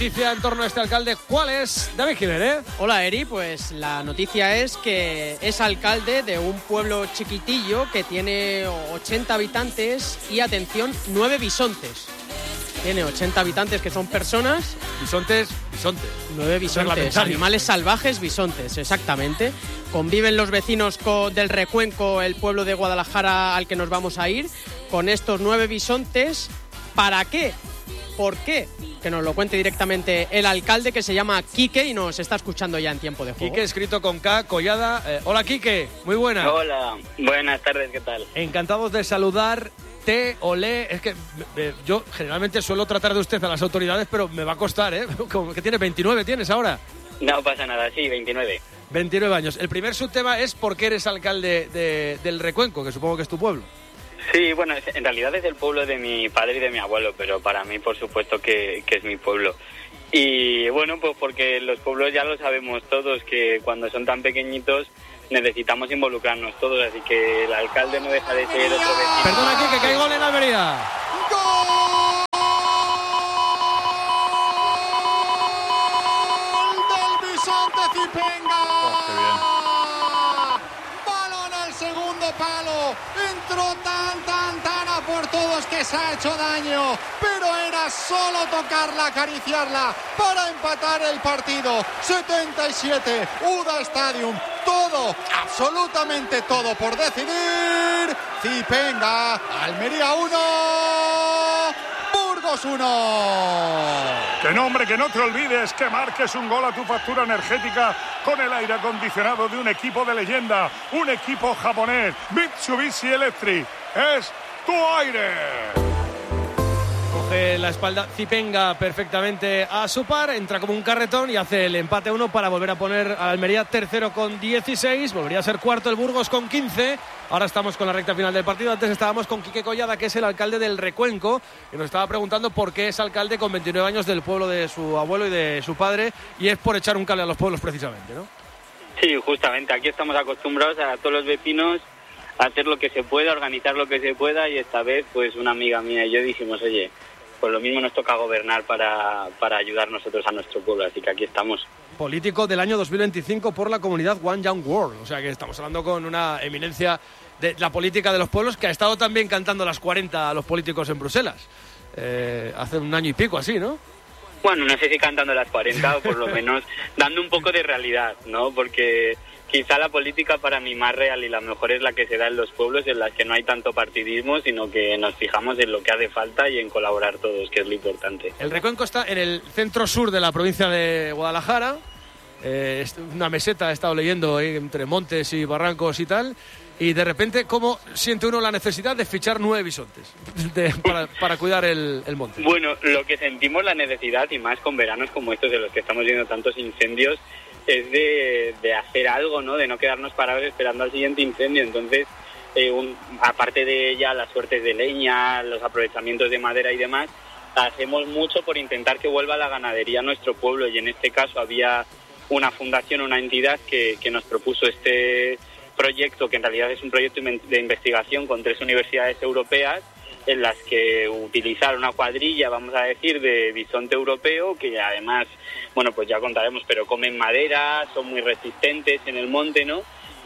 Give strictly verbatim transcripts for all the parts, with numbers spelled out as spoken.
Noticia en torno a este alcalde, ¿cuál es? David Jiménez. Hola Eri, pues la noticia es que es alcalde de un pueblo chiquitillo que tiene ochenta habitantes y, atención, nueve bisontes. Tiene ochenta habitantes que son personas. Bisontes, bisontes. Nueve bisontes, animales salvajes, bisontes, exactamente. Conviven los vecinos con, del Recuenco, el pueblo de Guadalajara al que nos vamos a ir, con estos nueve bisontes. ¿Para qué? ¿Por qué? Que nos lo cuente directamente el alcalde, que se llama Quique y nos está escuchando ya en tiempo de juego. Quique, escrito con K, Collada. Eh, hola, Quique, muy buena. Hola, buenas tardes, ¿qué tal? Encantados de saludar. Te, olé, es que eh, yo generalmente suelo tratar de usted a las autoridades, pero me va a costar, ¿eh? Como que tienes veintinueve, ¿tienes ahora? No pasa nada, sí, veintinueve. veintinueve años. El primer subtema es por qué eres alcalde de, del Recuenco, que supongo que es tu pueblo. Sí, bueno, en realidad es el pueblo de mi padre y de mi abuelo, pero para mí, por supuesto, que, que es mi pueblo. Y bueno, pues porque los pueblos ya lo sabemos todos, que cuando son tan pequeñitos necesitamos involucrarnos todos, así que el alcalde no deja de ser otro vecino. Perdona, Quique, que hay gol en Almería. ¡Gol del bisonte Cipenga! Oh, qué bien. Balón al segundo palo, entró tan, tan, tan a por todos que se ha hecho daño, pero era solo tocarla, acariciarla para empatar el partido. setenta y siete, U D A Stadium, todo, absolutamente todo por decidir. Cipenga, Almería uno, Burgos uno. Que no, hombre, que no te olvides que marques un gol a tu factura energética con el aire acondicionado de un equipo de leyenda, un equipo japonés, Mitsubishi Electric. Es tu aire. Coge la espalda Cipenga perfectamente a su par, entra como un carretón y hace el empate a uno para volver a poner a Almería tercero con dieciséis. Volvería a ser cuarto el Burgos con quince. Ahora estamos con la recta final del partido. Antes estábamos con Quique Collada, que es el alcalde del Recuenco, y nos estaba preguntando por qué es alcalde con veintinueve años del pueblo de su abuelo y de su padre, y es por echar un cable a los pueblos precisamente, ¿no? Sí, justamente, aquí estamos acostumbrados a todos los vecinos a hacer lo que se pueda, organizar lo que se pueda, y esta vez pues una amiga mía y yo dijimos, oye, pues lo mismo nos toca gobernar para, para ayudar nosotros a nuestro pueblo, así que aquí estamos. Político del año dos mil veinticinco por la comunidad One Young World, o sea que estamos hablando con una eminencia de la política de los pueblos, que ha estado también cantando las cuarenta a los políticos en Bruselas, eh, hace un año y pico así, ¿no? Bueno, no sé si cantando las cuarenta o por lo menos dando un poco de realidad, ¿no? Porque quizá la política para mí más real y la mejor es la que se da en los pueblos, en las que no hay tanto partidismo, sino que nos fijamos en lo que hace falta y en colaborar todos, que es lo importante. El Recuenco está en el centro sur de la provincia de Guadalajara, eh, es una meseta, he estado leyendo ahí, entre montes y barrancos y tal, y de repente, ¿cómo siente uno la necesidad de fichar nueve bisontes de, para, para cuidar el, el monte? Bueno, lo que sentimos la necesidad, y más con veranos como estos en los que estamos viendo tantos incendios, es de, de hacer algo, ¿no? De no quedarnos parados esperando al siguiente incendio. Entonces, eh, un, aparte de ya las suertes de leña, los aprovechamientos de madera y demás, hacemos mucho por intentar que vuelva la ganadería a nuestro pueblo, y en este caso había una fundación, una entidad que, que nos propuso este proyecto, que en realidad es un proyecto de investigación con tres universidades europeas, en las que utilizar una cuadrilla, vamos a decir, de bisonte europeo, que además, bueno, pues ya contaremos, pero comen madera, son muy resistentes en el monte, ¿no?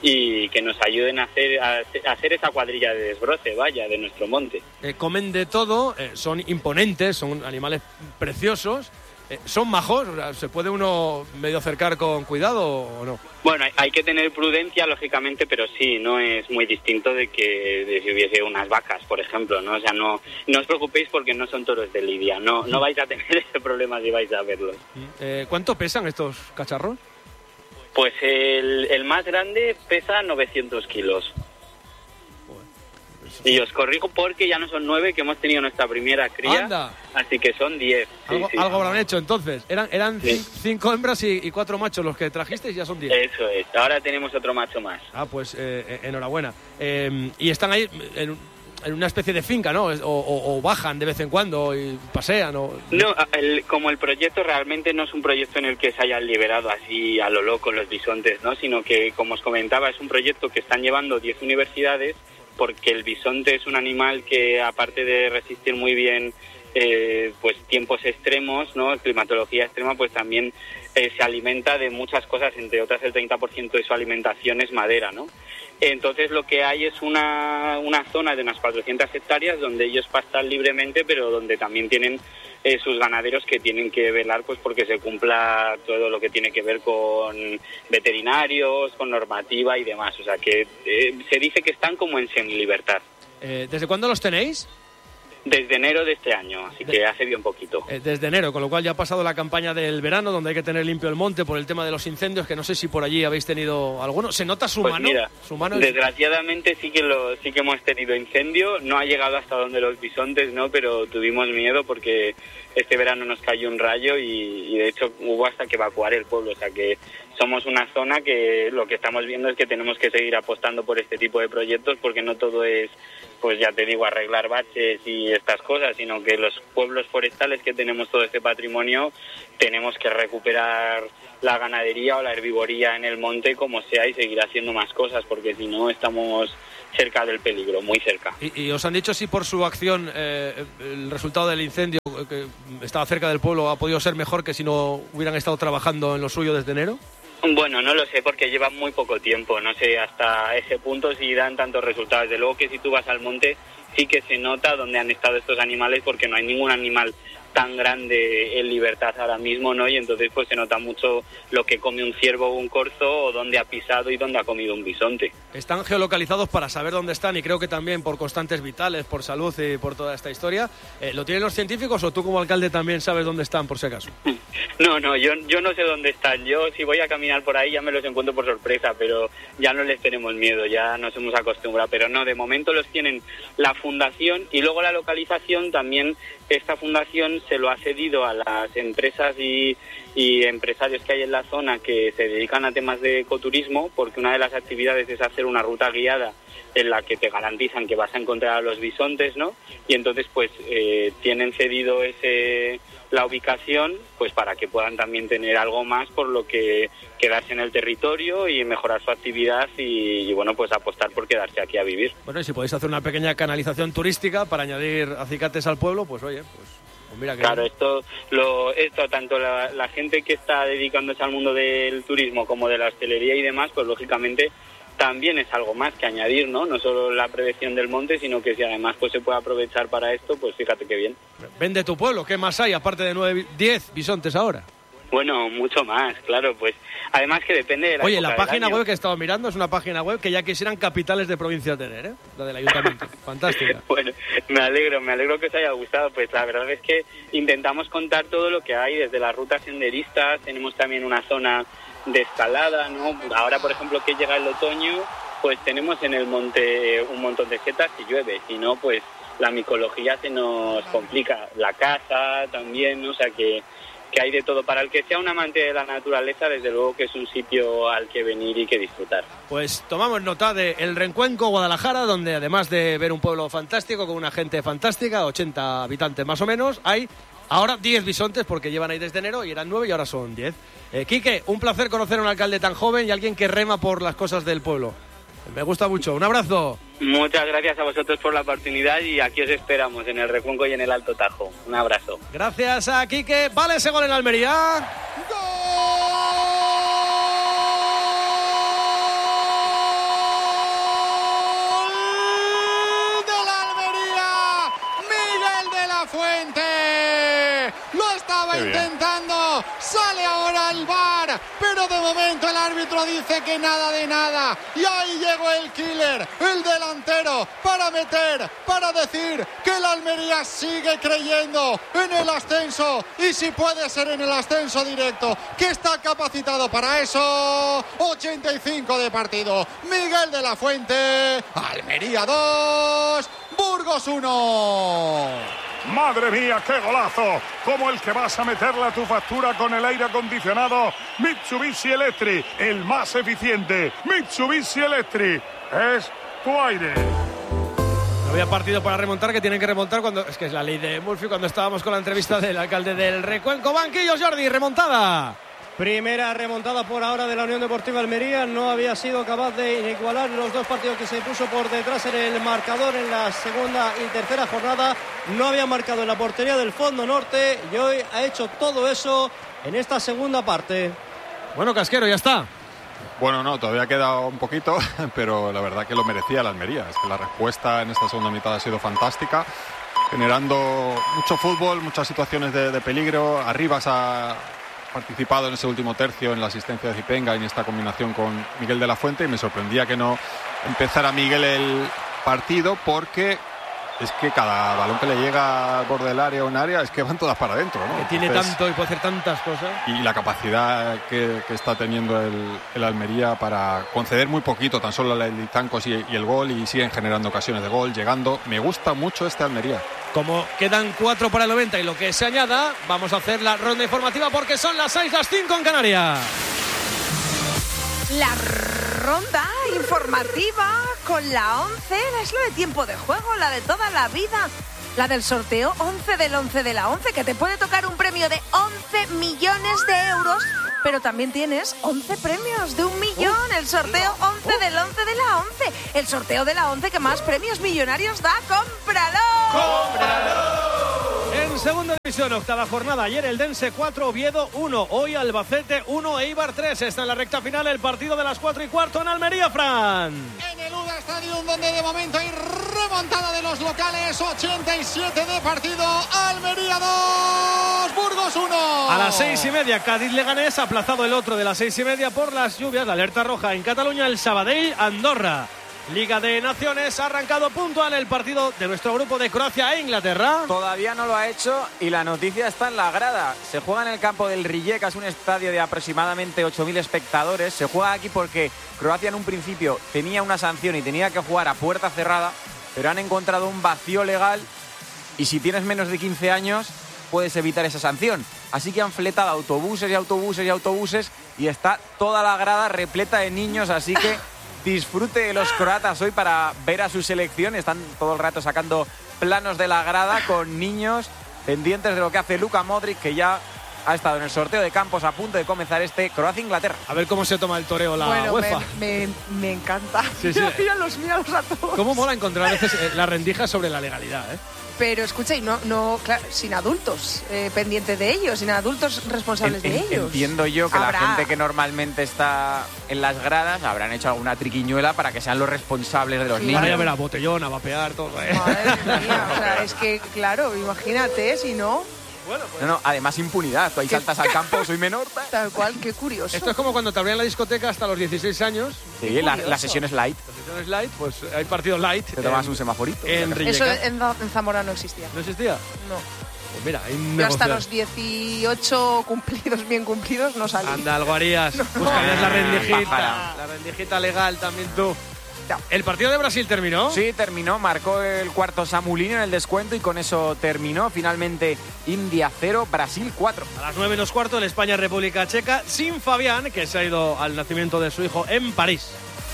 Y que nos ayuden a hacer, a hacer esa cuadrilla de desbroce, vaya, de nuestro monte. Eh, comen de todo, eh, son imponentes, son animales preciosos, eh, son majos, o sea, ¿se puede uno medio acercar con cuidado o no? Bueno, hay, hay que tener prudencia, lógicamente, pero sí, no es muy distinto de que de si hubiese unas vacas, por ejemplo, ¿no? O sea, no, no os preocupéis porque no son toros de lidia, no, no vais a tener ese problema si vais a verlos. Eh, ¿Cuánto pesan estos cacharros? Pues el, el más grande pesa novecientos kilos. Y os corrijo porque ya no son nueve, que hemos tenido nuestra primera cría. ¡Anda! Así que son diez. Algo, sí, sí. algo habrán hecho entonces. Eran, eran Sí. cinco hembras y, y cuatro machos los que trajisteis, ya son diez. Eso es. Ahora tenemos otro macho más. Ah, pues eh, enhorabuena. Eh, y están ahí en, en una especie de finca, ¿no? O, o, o bajan de vez en cuando y pasean. O... No, el, como el proyecto realmente no es un proyecto en el que se hayan liberado así a lo loco los bisontes, ¿no? Sino que, como os comentaba, es un proyecto que están llevando diez universidades, porque el bisonte es un animal que, aparte de resistir muy bien eh, pues tiempos extremos, ¿no? Climatología extrema, pues también eh, se alimenta de muchas cosas, entre otras el treinta por ciento de su alimentación es madera, ¿no? Entonces lo que hay es una, una zona de unas cuatrocientas hectáreas donde ellos pastan libremente, pero donde también tienen eh, sus ganaderos que tienen que velar pues porque se cumpla todo lo que tiene que ver con veterinarios, con normativa y demás. O sea que eh, se dice que están como en semilibertad. Eh, ¿Desde cuándo los tenéis? Desde enero de este año, así que hace bien poquito. Eh, desde enero, con lo cual ya ha pasado la campaña del verano, donde hay que tener limpio el monte por el tema de los incendios, que no sé si por allí habéis tenido alguno. ¿Se nota su pues mano? Mira, ¿Su mano es... desgraciadamente sí que lo, sí que hemos tenido incendio. No ha llegado hasta donde los bisontes, ¿no? Pero tuvimos miedo porque este verano nos cayó un rayo y, y de hecho hubo hasta que evacuar el pueblo. O sea que somos una zona que lo que estamos viendo es que tenemos que seguir apostando por este tipo de proyectos, porque no todo es, pues ya te digo, arreglar baches y estas cosas, sino que los pueblos forestales que tenemos todo este patrimonio tenemos que recuperar la ganadería o la herbivoría en el monte como sea y seguir haciendo más cosas, porque si no estamos cerca del peligro, muy cerca. ¿Y, y os han dicho si por su acción eh, el resultado del incendio que estaba cerca del pueblo ha podido ser mejor que si no hubieran estado trabajando en lo suyo desde enero? Bueno, no lo sé porque llevan muy poco tiempo, no sé hasta ese punto si dan tantos resultados. Desde luego que si tú vas al monte sí que se nota dónde han estado estos animales, porque no hay ningún animal tan grande en libertad ahora mismo, ¿no? Y entonces pues se nota mucho lo que come un ciervo o un corzo, o dónde ha pisado y dónde ha comido un bisonte. Están geolocalizados para saber dónde están, y creo que también por constantes vitales, por salud y por toda esta historia. Eh, ¿Lo tienen los científicos o tú como alcalde también sabes dónde están, por si acaso? No, no, yo, yo no sé dónde están. Yo si voy a caminar por ahí ya me los encuentro por sorpresa, pero ya no les tenemos miedo, ya nos hemos acostumbrado. Pero no, de momento los tienen la fundación, y luego la localización también. Esta fundación se lo ha cedido a las empresas y, y empresarios que hay en la zona que se dedican a temas de ecoturismo, porque una de las actividades es hacer una ruta guiada en la que te garantizan que vas a encontrar a los bisontes, ¿no? Y entonces pues eh, tienen cedido ese la ubicación pues para que puedan también tener algo más por lo que quedarse en el territorio y mejorar su actividad y, y bueno, pues apostar por quedarse aquí a vivir. Bueno, y si podéis hacer una pequeña canalización turística para añadir acicates al pueblo, pues oye, pues, pues mira que... Claro, esto, lo, esto tanto la, la gente que está dedicándose al mundo del turismo como de la hostelería y demás, pues lógicamente también es algo más que añadir, ¿no? No solo la prevención del monte, sino que si además pues se puede aprovechar para esto, pues fíjate qué bien. Vende tu pueblo, ¿qué más hay aparte de nueve, diez bisontes ahora? Bueno, mucho más, claro, pues además que depende de la Oye, época la del página año. web que he estado mirando es una página web que ya quisieran capitales de provincia tener, ¿eh? La del ayuntamiento. Fantástica. Bueno, me alegro, me alegro que os haya gustado. Pues la verdad es que intentamos contar todo lo que hay, desde las rutas senderistas, tenemos también una zona de escalada, ¿no? Ahora, por ejemplo, que llega el otoño, pues tenemos en el monte un montón de setas y llueve, si no, pues la micología se nos complica, la caza también, ¿no? O sea que, que hay de todo. Para el que sea un amante de la naturaleza, desde luego que es un sitio al que venir y que disfrutar. Pues tomamos nota de El Rencuenco, Guadalajara, donde además de ver un pueblo fantástico con una gente fantástica, ochenta habitantes más o menos, hay ahora diez bisontes, porque llevan ahí desde enero y eran nueve y ahora son diez. Eh, Quique, un placer conocer a un alcalde tan joven y alguien que rema por las cosas del pueblo. Me gusta mucho. Un abrazo. Muchas gracias a vosotros por la oportunidad y aquí os esperamos en el Recuenco y en el Alto Tajo. Un abrazo. Gracias a Quique. Vale ese gol en Almería. ¡Gol de la Almería! ¡Miguel de la Fuente! Lo estaba intentando. Sale ahora el V A R, pero de momento el árbitro dice que nada de nada. Y ahí llegó el killer, el delantero, para meter, para decir que la Almería sigue creyendo en el ascenso. Y si puede ser en el ascenso directo, que está capacitado para eso. ochenta y cinco de partido. Miguel de la Fuente. Almería dos, Burgos uno. ¡Madre mía, qué golazo! Como el que vas a meterle a tu factura con el aire acondicionado Mitsubishi Electric, el más eficiente. Mitsubishi Electric es tu aire. No había partido para remontar, que tienen que remontar cuando... Es que es la ley de Murphy. Cuando estábamos con la entrevista del alcalde del Recuenco. Banquillos, Jordi, remontada. Primera remontada por ahora de la Unión Deportiva Almería. No había sido capaz de igualar los dos partidos que se puso por detrás en el marcador en la segunda y tercera jornada. No había marcado en la portería del Fondo Norte y hoy ha hecho todo eso en esta segunda parte. Bueno, Casquero, ya está. Bueno, no, todavía queda un poquito, pero la verdad que lo merecía la Almería. Es que la respuesta en esta segunda mitad ha sido fantástica, generando mucho fútbol, muchas situaciones de, de peligro. Arribas ha participado en ese último tercio en la asistencia de Zipenga y en esta combinación con Miguel de la Fuente, y me sorprendía que no empezara Miguel el partido, porque es que cada balón que le llega al borde del área o un área es que van todas para adentro, ¿no? Que tiene Entonces, tanto y puede hacer tantas cosas. Y la capacidad que, que está teniendo el, el Almería para conceder muy poquito, tan solo el Itancos y, y el gol, y siguen generando ocasiones de gol, llegando. Me gusta mucho este Almería. Como quedan cuatro para el noventa y lo que se añada, vamos a hacer la ronda informativa porque son las seis, las cinco en Canarias. La ronda informativa con la once, es lo de tiempo de juego, la de toda la vida, la del sorteo once del once de la once, que te puede tocar un premio de once millones de euros, pero también tienes once premios de un millón, el sorteo once del once de la once, el sorteo de la once que más premios millonarios da. ¡Cómpralo! ¡Cómpralo! En segunda división, octava jornada, ayer el Dense cuatro, Oviedo uno, hoy Albacete uno, Eibar tres. Está en la recta final el partido de las cuatro y cuarto en Almería, Fran. En el U D A Stadium, donde de momento hay remontada de los locales, ochenta y siete de partido, Almería dos, Burgos uno. A las seis y media, Cádiz-Leganés, aplazado el otro de las seis y media por las lluvias, la alerta roja en Cataluña, el Sabadell-Andorra. Liga de Naciones, ha arrancado puntual el partido de nuestro grupo de Croacia e Inglaterra. Todavía no lo ha hecho y la noticia está en la grada. Se juega en el campo del Rijeka, es un estadio de aproximadamente ocho mil espectadores. Se juega aquí porque Croacia en un principio tenía una sanción y tenía que jugar a puerta cerrada, pero han encontrado un vacío legal y si tienes menos de quince años puedes evitar esa sanción. Así que han fletado autobuses y autobuses y autobuses y está toda la grada repleta de niños, así que disfrute de los croatas hoy para ver a su selección. Están todo el rato sacando planos de la grada con niños pendientes de lo que hace Luka Modric, que ya ha estado en el sorteo de campos a punto de comenzar este Croacia-Inglaterra. A ver cómo se toma el toreo la bueno, UEFA. Me, me, me encanta. Sí, sí. Míralos, míralos a todos. Cómo mola encontrar a veces eh, la rendija sobre la legalidad, ¿eh? Pero escucha, y no, no claro, sin adultos eh, pendientes de ellos, sin adultos responsables en, de en, ellos. Entiendo yo que Habrá. la gente que normalmente está en las gradas habrán hecho alguna triquiñuela para que sean los responsables de los Claro. niños. Van a ver a botellón, a vapear, todo, ¿eh? Madre mía, o sea, es que, claro, imagínate, si no, Bueno, pues No, no, además impunidad. Tú ahí saltas al campo, soy menor. tal cual, qué curioso. esto es como cuando te abrían la discoteca hasta los dieciséis años. Sí, la, la sesión es light. La sesión es light, pues hay partido light. Te tomas en- un semaforito. En Eso Rijeka. en, en Zamora no existía. ¿No existía? No. Pues mira, hay un Yo hasta negocio. los dieciocho cumplidos, bien cumplidos, no salí. Anda, algo harías. Buscarías la rendijita. Pájara. La rendijita legal también tú. No. ¿El partido de Brasil terminó? Sí, terminó, marcó el cuarto Samulinho en el descuento y con eso terminó. Finalmente, India cero, Brasil cuatro. A las nueve menos cuarto, el España-República Checa, sin Fabián, que se ha ido al nacimiento de su hijo en París.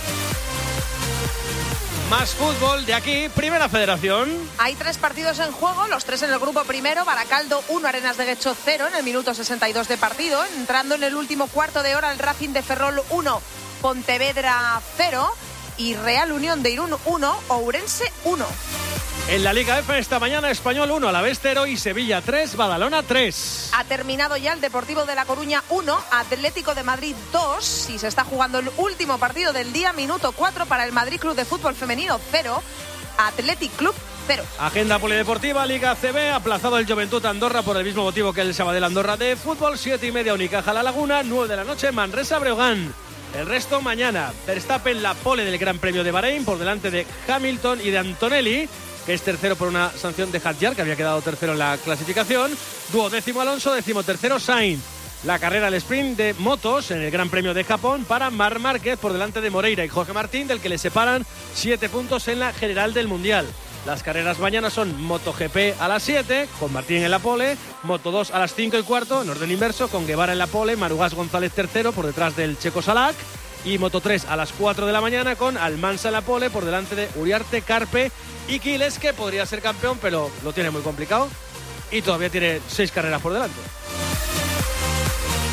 Más fútbol de aquí, Primera Federación. Hay tres partidos en juego, los tres en el grupo primero. Baracaldo uno, Arenas de Guecho cero en el minuto sesenta y dos de partido. Entrando en el último cuarto de hora, el Racing de Ferrol uno, Pontevedra cero y Real Unión de Irún uno, Ourense uno. En la Liga F esta mañana, Español uno, Alavés cero y Sevilla tres, Badalona tres. Ha terminado ya el Deportivo de La Coruña uno, Atlético de Madrid dos y se está jugando el último partido del día, minuto cuatro para el Madrid Club de Fútbol Femenino cero, Athletic Club cero. Agenda polideportiva, Liga C B, aplazado el Juventud Andorra por el mismo motivo que el Sabadell Andorra de fútbol, siete y media Unicaja La Laguna, nueve de la noche Manresa Breogán. El resto mañana, Verstappen la pole del Gran Premio de Bahrein por delante de Hamilton y de Antonelli, que es tercero por una sanción de Hadjar, que había quedado tercero en la clasificación. Duodécimo Alonso, decimotercero Sainz. La carrera al sprint de motos en el Gran Premio de Japón para Marc Márquez por delante de Moreira y Jorge Martín, del que le separan siete puntos en la general del Mundial. Las carreras mañana son MotoGP a las siete, con Martín en la pole, Moto dos a las cinco y cuarto, en orden inverso, con Guevara en la pole, Marugas González tercero por detrás del checo Salak, y Moto tres a las cuatro de la mañana con Almansa en la pole por delante de Uriarte, Carpe y Quiles, que podría ser campeón, pero lo tiene muy complicado y todavía tiene seis carreras por delante.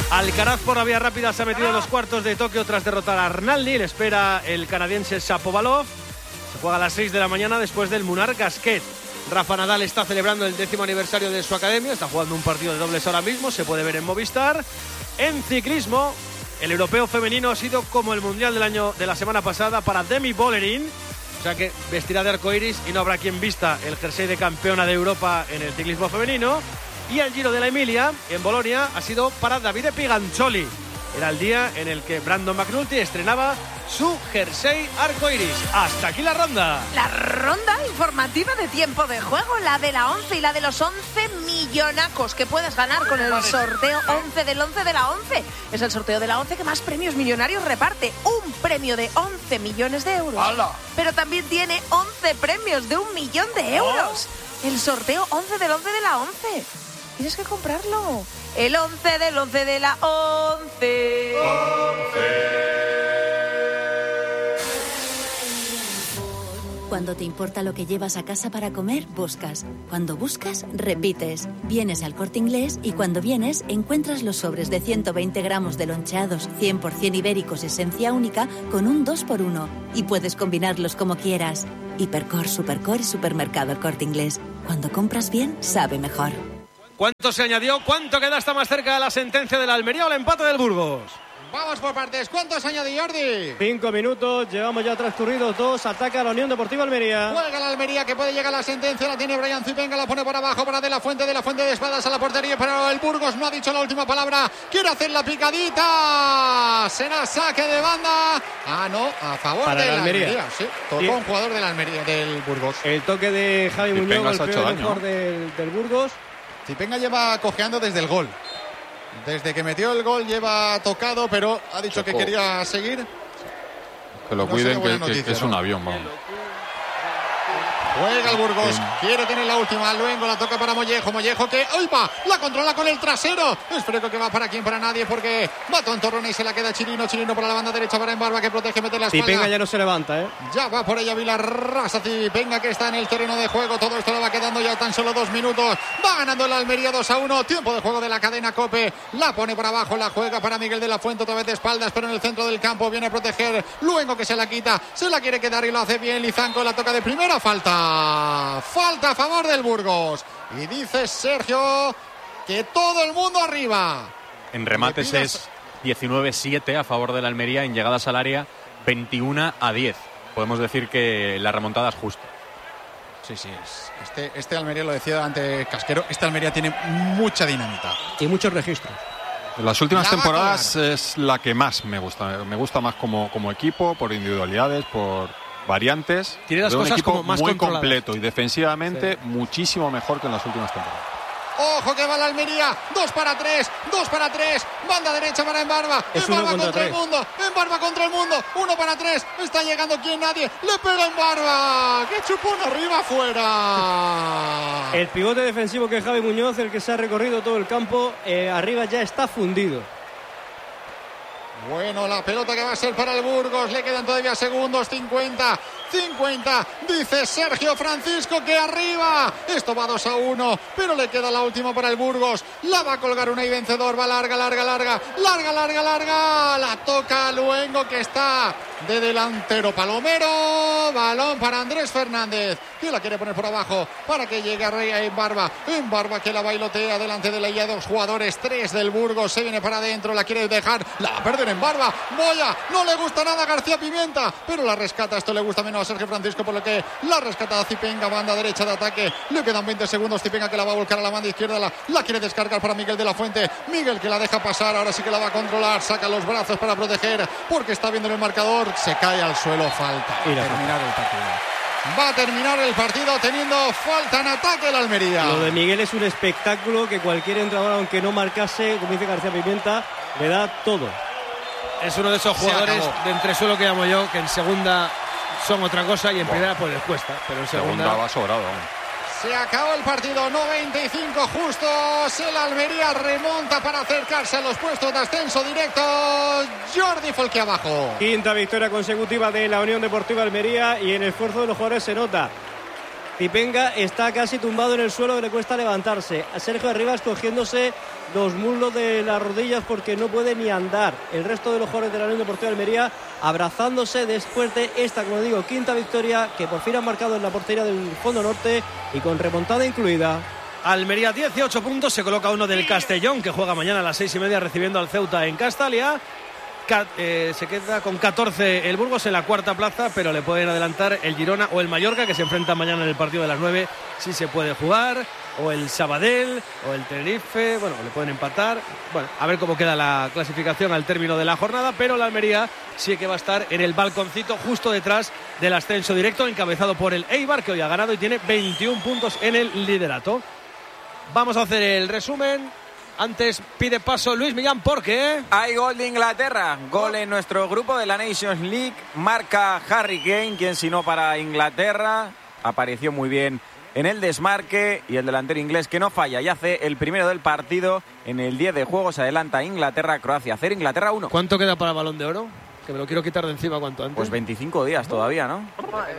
Alcaraz por la vía rápida se ha metido en los cuartos de Tokio tras derrotar a Arnaldi. Le espera el canadiense Shapovalov. Se juega a las seis de la mañana después del Munar Gasquet. Rafa Nadal está celebrando el décimo aniversario de su academia. Está jugando un partido de dobles ahora mismo. Se puede ver en Movistar. En ciclismo, el europeo femenino ha sido como el mundial del año de la semana pasada para Demi Vollering. O sea que vestirá de arcoiris y no habrá quien vista el jersey de campeona de Europa en el ciclismo femenino. Y el Giro de la Emilia, en Bolonia, ha sido para Davide Pigancioli. Era el día en el que Brandon McNulty estrenaba su jersey arcoiris. Hasta aquí la ronda. La ronda informativa de tiempo de juego, la de la once y la de los once millonacos que puedes ganar con el sorteo once del once de la once. Es el sorteo de la once que más premios millonarios reparte. Un premio de once millones de euros. ¡Hala! Pero también tiene once premios de un millón de euros. El sorteo once del once de la once. Tienes que comprarlo. El once del once de la once. Cuando te importa lo que llevas a casa para comer, buscas. Cuando buscas, repites. Vienes al Corte Inglés y cuando vienes, encuentras los sobres de ciento veinte gramos de loncheados cien por ciento ibéricos esencia única con un dos por uno. Y puedes combinarlos como quieras. Hipercor, Supercor y Supermercado El Corte Inglés. Cuando compras bien, sabe mejor. ¿Cuánto se añadió? ¿Cuánto queda hasta más cerca de la sentencia de la Almería o el empate del Burgos? Vamos por partes. ¿Cuántos añade Jordi? Cinco minutos, llevamos ya transcurridos dos. Ataca la Unión Deportiva Almería. Juega la Almería que puede llegar a la sentencia. La tiene Brian Zipenga, la pone por abajo para De La Fuente. De La Fuente de espadas a la portería. Pero el Burgos no ha dicho la última palabra. Quiere hacer la picadita. Será saque de banda. Ah, no, a favor para de la la Almería. Almería. Sí, tocó Bien. un jugador de la Almería, del Burgos. El toque de Javi Zipenga Muñoz, se ha el hecho peor daño, jugador ¿no? del, del Burgos. Zipenga lleva cojeando desde el gol. Desde que metió el gol lleva tocado, pero ha dicho Chocó. que quería seguir. Que lo No cuiden, sería que, buena que- que noticia, es ¿no? un avión, vamos. Juega el Burgos, Bien. quiere tener la última, luego la toca para Mollejo, Mollejo que, ¡ay va! La controla con el trasero, es Freco que va para quien, para nadie, porque va Tontorrona y se la queda Chirino, Chirino por la banda derecha para Embarba que protege, mete la espalda. Zipenga ya no se levanta, ¿eh? Ya va por ella Vilarrasa, Zipenga que está en el terreno de juego, todo esto le va quedando ya tan solo dos minutos, va ganando el Almería dos a uno, tiempo de juego de la cadena COPE, la pone por abajo, la juega para Miguel de la Fuente, otra vez de espaldas, pero en el centro del campo viene a proteger, luego que se la quita, se la quiere quedar y lo hace bien, Lizanco la toca de primera, falta, falta a favor del Burgos, y dice Sergio que todo el mundo arriba. En remates Le pidas- es diecinueve siete a favor de la Almería, en llegadas al área veintiuno a diez. Podemos decir que la remontada es justa. Sí, sí, es- este, este Almería, lo decía ante Casquero, este Almería tiene mucha dinamita. Y muchos registros. En las últimas La va a temporadas es la que más me gusta. Me gusta más como, como equipo, por individualidades, por variantes. Tiene las Veo un cosas equipo como más muy controladas. completo y defensivamente muchísimo mejor que en las últimas temporadas. Ojo que va la Almería, dos para tres, dos para tres, banda derecha para Embarba, Es uno Embarba contra contra el tres. mundo, Embarba contra el mundo, uno para tres, está llegando quien nadie, le pega Embarba, que chupón arriba afuera. El pivote defensivo que es Javi Muñoz, el que se ha recorrido todo el campo, eh, arriba ya está fundido. Bueno, la pelota que va a ser para el Burgos, le quedan todavía segundos, cincuenta, cincuenta, dice Sergio Francisco que arriba, esto va dos a uno, pero le queda la última para el Burgos, la va a colgar una y vencedor, va larga, larga, larga, larga, larga, larga, la toca Luengo que está de delantero Palomero, balón para Andrés Fernández, que la quiere poner por abajo para que llegue a Rey en Barba, en Barba que la bailotea delante de la I A, dos jugadores, tres del Burgos, se viene para adentro, la quiere dejar, la va a perder en Barba, Boya, no le gusta nada a García Pimienta, pero la rescata, esto le gusta menos a Sergio Francisco, por lo que la rescata a Zipenga, banda derecha de ataque, le quedan veinte segundos, Zipenga que la va a volcar a la banda izquierda, la, la quiere descargar para Miguel de la Fuente, Miguel que la deja pasar, ahora sí que la va a controlar, saca los brazos para proteger, porque está viendo en el marcador, se cae al suelo, falta, Y la terminar el partido. Va a terminar el partido teniendo falta en ataque el Almería. Lo de Miguel es un espectáculo que cualquier entrenador, aunque no marcase, como dice García Pimienta, le da todo. Es uno de esos Se jugadores acabó. de entresuelo que llamo yo, que en segunda son otra cosa y en primera pues les cuesta, pero en segunda... Segunda va sobrado. vamos. Se acabó el partido, noventa y cinco justos. El Almería remonta para acercarse a los puestos de ascenso directo. Jordi Folque abajo. Quinta victoria consecutiva de la Unión Deportiva Almería y el esfuerzo de los jugadores se nota. Zipenga está casi tumbado en el suelo, que le cuesta levantarse. A Sergio Arribas cogiéndose los muslos de las rodillas porque no puede ni andar. El resto de los jugadores de la Unión Deportiva Almería abrazándose después de esta, como digo, quinta victoria que por fin han marcado en la portería del Fondo Norte y con remontada incluida. Almería dieciocho puntos, se coloca uno del Castellón, que juega mañana a las seis y media recibiendo al Ceuta en Castalia. Eh, se queda con catorce el Burgos en la cuarta plaza, pero le pueden adelantar el Girona o el Mallorca, que se enfrentan mañana en el partido de las nueve, si se puede jugar, o el Sabadell o el Tenerife. Bueno, le pueden empatar. Bueno, a ver cómo queda la clasificación al término de la jornada, pero la Almería sí que va a estar en el balconcito justo detrás del ascenso directo, encabezado por el Eibar, que hoy ha ganado y tiene veintiún puntos en el liderato. Vamos a hacer el resumen. Antes pide paso Luis Millán porque hay gol de Inglaterra, gol en nuestro grupo de la Nations League, marca Harry Kane, quien si no para Inglaterra, apareció muy bien en el desmarque y el delantero inglés que no falla y hace el primero del partido. En el diez de juego se adelanta Inglaterra, Croacia cero, Inglaterra uno. ¿Cuánto queda para el Balón de Oro? Que me lo quiero quitar de encima cuanto antes. Pues veinticinco días todavía, ¿no?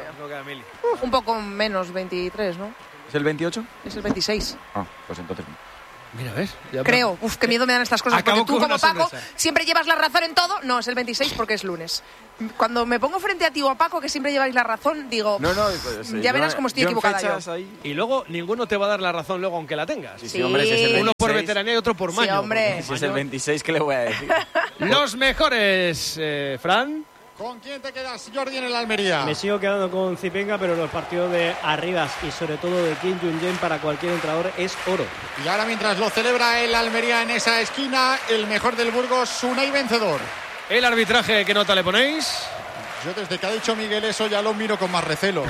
Uf, un poco menos, veintitrés, ¿no? ¿Es el veintiocho? Es el veintiséis. Ah, pues entonces... Mira, ¿ves? Ya Creo. Uf, qué miedo me dan estas cosas. Acabo porque tú, como Paco, sorpresa. siempre llevas la razón en todo. No, es el veintiséis porque es lunes. Cuando me pongo frente a ti o a Paco, que siempre lleváis la razón, digo, no, no, pues, sí, ya verás yo, cómo estoy yo equivocada yo. Ahí. Y luego ninguno te va a dar la razón luego aunque la tengas. Sí, sí, hombre, si es el veintiséis. Uno por veteranía y otro por maño. Sí, hombre. Si es el veintiséis, ¿qué le voy a decir? Los mejores, eh, Fran. ¿Con quién te quedas, Jordi, en el Almería? Me sigo quedando con Zipenga, pero los partidos de Arribas y sobre todo de Kim Jong-un para cualquier entrenador es oro. Y ahora, mientras lo celebra el Almería en esa esquina, el mejor del Burgos, Unai vencedor. El arbitraje, ¿qué nota le ponéis? Yo desde que ha dicho Miguel eso ya lo miro con más recelo.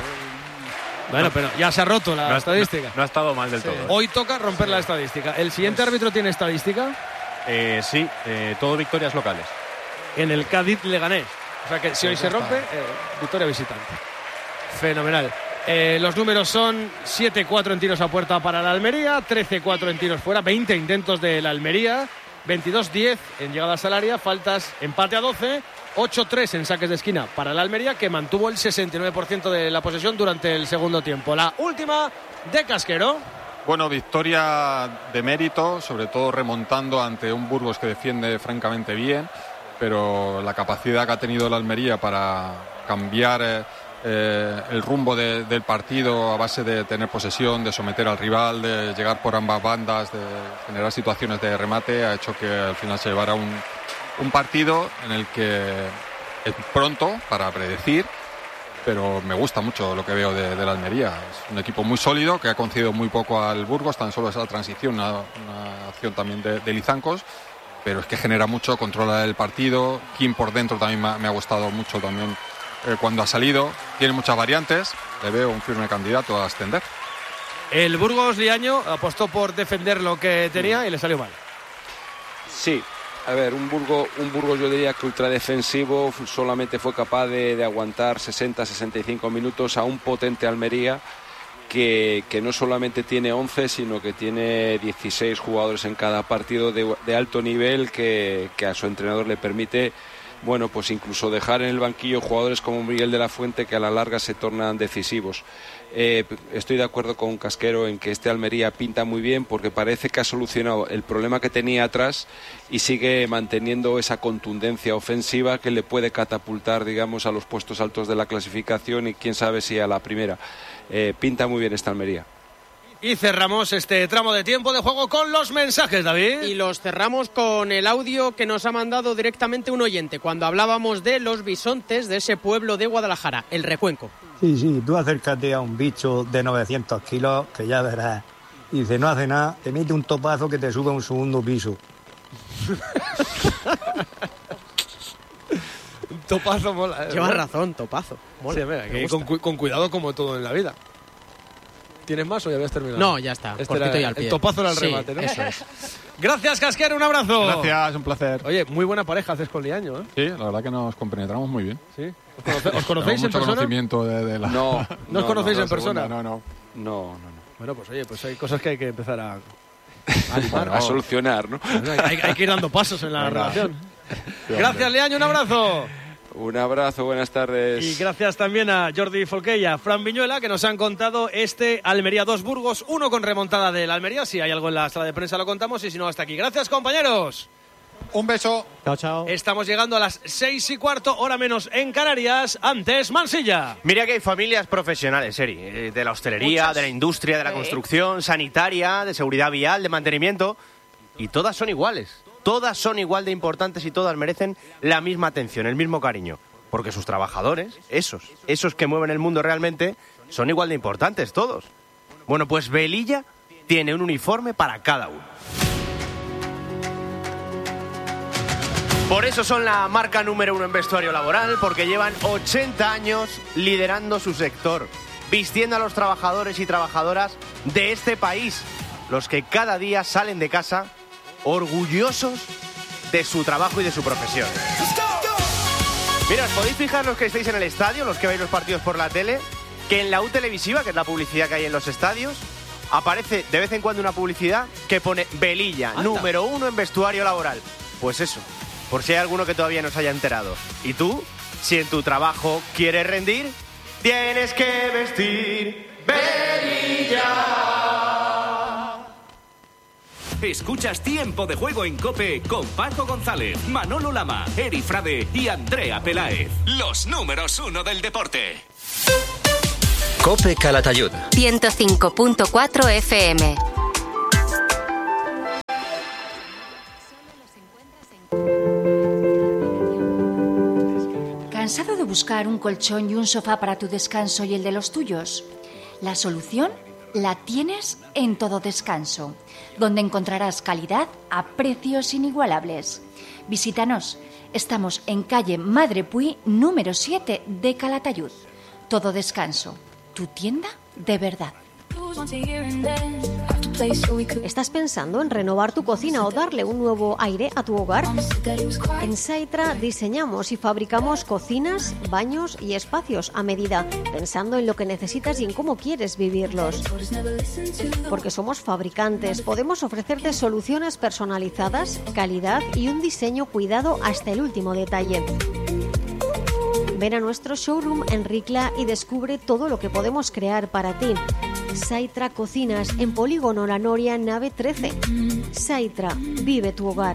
Bueno, pero ya se ha roto la no, estadística. No, no ha estado mal del sí. todo. ¿eh? Hoy toca romper sí. la estadística. ¿El siguiente árbitro tiene estadística? Eh, sí, eh, todo victorias locales. En el Cádiz Leganés. O sea que si hoy se rompe, eh, victoria visitante. Fenomenal. Eh, los números son siete cuatro en tiros a puerta para la Almería, trece cuatro en tiros fuera, veinte intentos de la Almería, veintidós diez en llegadas al área, faltas, empate a doce, ocho tres en saques de esquina para la Almería, que mantuvo el sesenta y nueve por ciento de la posesión durante el segundo tiempo. La última de Casquero. Bueno, victoria de mérito, sobre todo remontando ante un Burgos que defiende francamente bien, pero la capacidad que ha tenido la Almería para cambiar eh, eh, el rumbo de, del partido a base de tener posesión, de someter al rival, de llegar por ambas bandas, de generar situaciones de remate, ha hecho que al final se llevara un, un partido en el que es pronto para predecir, pero me gusta mucho lo que veo de, de la Almería. Es un equipo muy sólido que ha concedido muy poco al Burgos, tan solo esa transición, una, una acción también de, de Lizancos, pero es que genera mucho, controla el partido. Kim por dentro también me ha, me ha gustado mucho también eh, cuando ha salido. Tiene muchas variantes, le veo un firme candidato a ascender. El Burgos Liaño apostó por defender lo que tenía y le salió mal. Sí, a ver, un Burgos, un Burgos yo diría que ultradefensivo, solamente fue capaz de, de aguantar sesenta a sesenta y cinco minutos a un potente Almería Que, que no solamente tiene once, sino que tiene dieciséis jugadores en cada partido de, de alto nivel que, que a su entrenador le permite, bueno, pues incluso dejar en el banquillo jugadores como Miguel de la Fuente que a la larga se tornan decisivos. Eh, estoy de acuerdo con Casquero en que este Almería pinta muy bien porque parece que ha solucionado el problema que tenía atrás y sigue manteniendo esa contundencia ofensiva que le puede catapultar, digamos, a los puestos altos de la clasificación y quién sabe si a la primera. Eh, pinta muy bien esta Almería. Y cerramos este tramo de tiempo de juego con los mensajes, David. Y los cerramos con el audio que nos ha mandado directamente un oyente cuando hablábamos de los bisontes de ese pueblo de Guadalajara, el Recuenco. Sí, sí, tú acércate a un bicho de novecientos kilos que ya verás. Y dice, no hace nada, te mete un topazo que te sube a un segundo piso. Topazo mola. ¿eh? Llevas razón, topazo. Mola. Sí, mira, que con, con cuidado como todo en la vida. ¿Tienes más o ya habías terminado? No, ya está. Este era, y al pie. El topazo era el sí, remate, ¿no? Eso es. Gracias, Casquero, un abrazo. Gracias, un placer. Oye, muy buena pareja haces con Liaño, ¿eh? Sí, la verdad que nos compenetramos muy bien. ¿Sí? ¿Os, conoce, ¿os conocéis en mucho persona? conocimiento de, de la... No, ¿No, ¿No os conocéis no, en persona? Segunda, no, no. No, no, no. Bueno, pues oye, pues hay cosas que hay que empezar a... A, a solucionar, ¿no? Hay, hay que ir dando pasos en la Venga. relación. Sí, Gracias, Liaño, un abrazo. Un abrazo, buenas tardes. Y gracias también a Jordi Folqué y a Fran Viñuela, que nos han contado este Almería dos Burgos uno con remontada del Almería. Si hay algo en la sala de prensa lo contamos, y si no, hasta aquí. Gracias, compañeros. Un beso. Chao, chao. Estamos llegando a las seis y cuarto, hora menos en Canarias. Antes, Mansilla. Mira que hay familias profesionales, Eri, de la hostelería, Muchas. de la industria, de la construcción, sanitaria, de seguridad vial, de mantenimiento, y todas son iguales. Todas son igual de importantes y todas merecen la misma atención, el mismo cariño. Porque sus trabajadores, esos, esos que mueven el mundo realmente, son igual de importantes todos. Bueno, pues Velilla tiene un uniforme para cada uno. Por eso son la marca número uno en vestuario laboral, porque llevan ochenta años liderando su sector, vistiendo a los trabajadores y trabajadoras de este país, los que cada día salen de casa orgullosos de su trabajo y de su profesión. Mira, os podéis fijar los que estáis en el estadio, los que veis los partidos por la tele, que en la U televisiva, que es la publicidad que hay en los estadios, aparece de vez en cuando una publicidad que pone Velilla, Anda. número uno en vestuario laboral. Pues eso, por si hay alguno que todavía no se haya enterado. Y tú, si en tu trabajo quieres rendir, tienes que vestir Velilla. Escuchas Tiempo de Juego en COPE con Paco González, Manolo Lama, Eri Frade y Andrea Peláez. Los números uno del deporte. COPE Calatayud. ciento cinco punto cuatro F M. ¿Cansado de buscar un colchón y un sofá para tu descanso y el de los tuyos? La solución la tienes en Todo Descanso, donde encontrarás calidad a precios inigualables. Visítanos. Estamos en calle Madre Puy, número siete de Calatayud. Todo Descanso, tu tienda de verdad. ¿Estás pensando en renovar tu cocina o darle un nuevo aire a tu hogar? En Saitra diseñamos y fabricamos cocinas, baños y espacios a medida, pensando en lo que necesitas y en cómo quieres vivirlos. Porque somos fabricantes, podemos ofrecerte soluciones personalizadas, calidad y un diseño cuidado hasta el último detalle. Ven a nuestro showroom en Ricla y descubre todo lo que podemos crear para ti. Saitra Cocinas, en Polígono La Noria, nave trece. Saitra, vive tu hogar.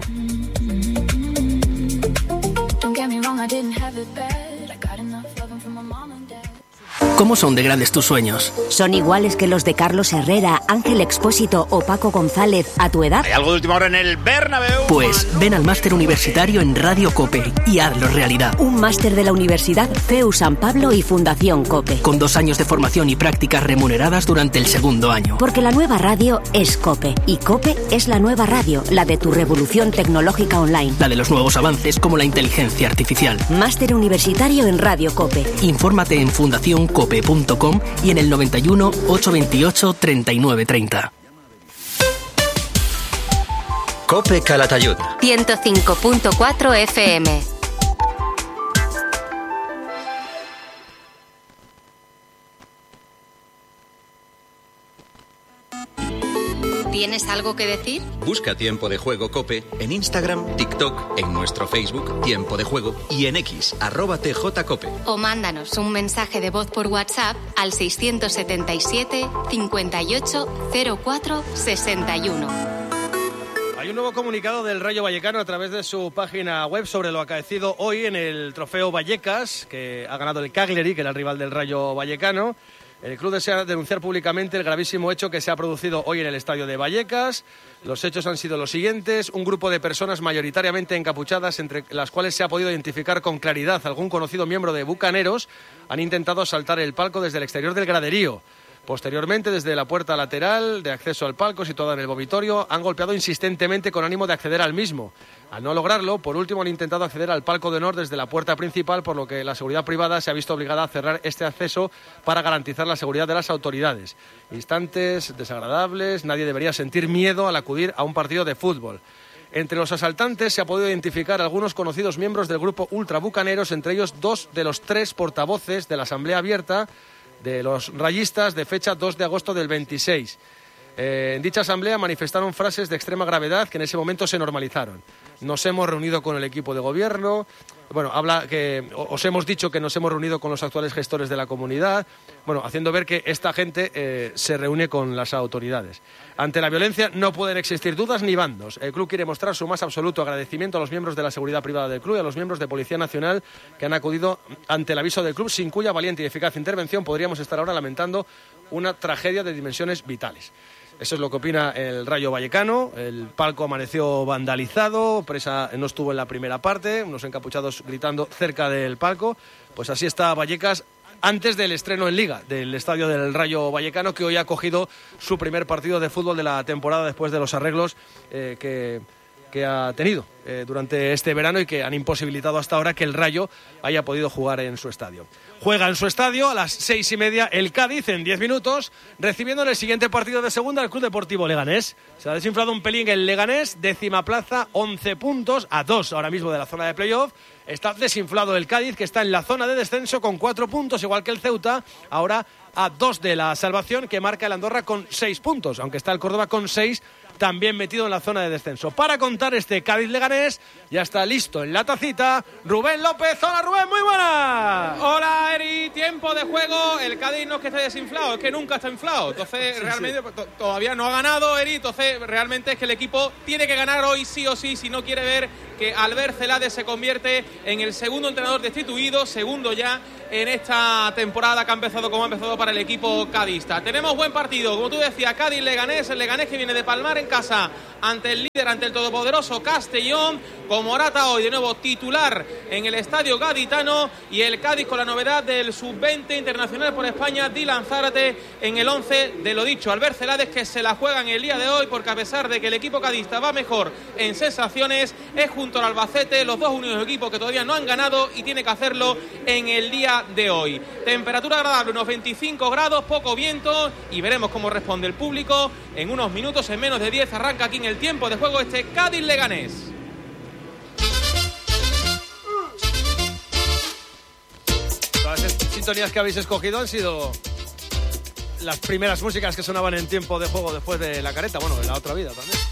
¿Cómo son de grandes tus sueños? ¿Son iguales que los de Carlos Herrera, Ángel Expósito o Paco González a tu edad? ¿Hay algo de última hora en el Bernabéu? Pues ven al máster universitario en Radio COPE y hazlo realidad. Un máster de la Universidad C E U San Pablo y Fundación COPE. Con dos años de formación y prácticas remuneradas durante el segundo año. Porque la nueva radio es COPE y COPE es la nueva radio, la de tu revolución tecnológica online. La de los nuevos avances como la inteligencia artificial. Máster universitario en Radio COPE. Infórmate en fundación cope punto com y en el noventa y uno, ochocientos veintiocho, treinta y nueve treinta. COPE Calatayud. ciento cinco punto cuatro F M. ¿Tienes algo que decir? Busca Tiempo de Juego COPE en Instagram, TikTok, en nuestro Facebook Tiempo de Juego y en X, arroba T J COPE. O mándanos un mensaje de voz por WhatsApp al seiscientos setenta y siete, cincuenta y ocho, cero cuatro, sesenta y uno. Hay un nuevo comunicado del Rayo Vallecano a través de su página web sobre lo acaecido hoy en el Trofeo Vallecas, que ha ganado el Cagliari, que era el rival del Rayo Vallecano. El club desea denunciar públicamente el gravísimo hecho que se ha producido hoy en el estadio de Vallecas. Los hechos han sido los siguientes: un grupo de personas mayoritariamente encapuchadas, entre las cuales se ha podido identificar con claridad algún conocido miembro de Bucaneros, han intentado asaltar el palco desde el exterior del graderío. Posteriormente, desde la puerta lateral de acceso al palco, situada en el vomitorio, han golpeado insistentemente con ánimo de acceder al mismo. Al no lograrlo, por último han intentado acceder al palco de honor desde la puerta principal, por lo que la seguridad privada se ha visto obligada a cerrar este acceso para garantizar la seguridad de las autoridades. Instantes desagradables, nadie debería sentir miedo al acudir a un partido de fútbol. Entre los asaltantes se ha podido identificar a algunos conocidos miembros del grupo Ultra Bucaneros, entre ellos dos de los tres portavoces de la Asamblea Abierta de los rayistas de fecha dos de agosto del veintiséis. Eh, en dicha asamblea manifestaron frases de extrema gravedad que en ese momento se normalizaron. Nos hemos reunido con el equipo de gobierno, bueno, habla que os hemos dicho que nos hemos reunido con los actuales gestores de la comunidad, bueno, haciendo ver que esta gente eh, se reúne con las autoridades. Ante la violencia no pueden existir dudas ni bandos. El club quiere mostrar su más absoluto agradecimiento a los miembros de la seguridad privada del club y a los miembros de Policía Nacional que han acudido ante el aviso del club, sin cuya valiente y eficaz intervención podríamos estar ahora lamentando una tragedia de dimensiones vitales. Eso es lo que opina el Rayo Vallecano. El palco amaneció vandalizado, Presa no estuvo en la primera parte, unos encapuchados gritando cerca del palco. Pues así está Vallecas antes del estreno en Liga del estadio del Rayo Vallecano, que hoy ha acogido su primer partido de fútbol de la temporada después de los arreglos eh, que... que ha tenido eh, durante este verano y que han imposibilitado hasta ahora que el Rayo haya podido jugar en su estadio. Juega en su estadio a las seis y media el Cádiz en diez minutos, recibiendo en el siguiente partido de segunda al Club Deportivo Leganés. Se ha desinflado un pelín el Leganés, décima plaza, once puntos, a dos ahora mismo de la zona de playoff. Está desinflado el Cádiz, que está en la zona de descenso con cuatro puntos, igual que el Ceuta, ahora a dos de la salvación, que marca el Andorra con seis puntos, aunque está el Córdoba con seis, también metido en la zona de descenso. Para contar este Cádiz-Leganés, ya está listo en la tacita Rubén López. Hola Rubén, muy buena. Hola Eri, tiempo de juego. El Cádiz no es que esté desinflado, es que nunca está inflado. Entonces sí, realmente sí. To- todavía no ha ganado Eri, entonces realmente es que el equipo tiene que ganar hoy sí o sí, si no quiere ver que Albert Celades se convierte en el segundo entrenador destituido, segundo ya en esta temporada que ha empezado como ha empezado para el equipo cadista. Tenemos buen partido, como tú decías, Cádiz-Leganés, el Leganés que viene de palmar en casa ante el líder, ante el todopoderoso Castellón, con Morata hoy de nuevo titular en el estadio gaditano, y el Cádiz con la novedad del sub veinte internacional por España, Dylan Zárate en el once de lo dicho, Albert Celades, que se la juega en el día de hoy, porque a pesar de que el equipo cadista va mejor en sensaciones, es junto al Albacete los dos únicos equipos que todavía no han ganado y tiene que hacerlo en el día de hoy. Temperatura agradable, unos veinticinco grados, poco viento, y veremos cómo responde el público en unos minutos. En menos de diez arranca aquí en el tiempo de juego este Cádiz-Leganés. Todas las sintonías que habéis escogido han sido las primeras músicas que sonaban en tiempo de juego después de la careta, bueno, en la otra vida también.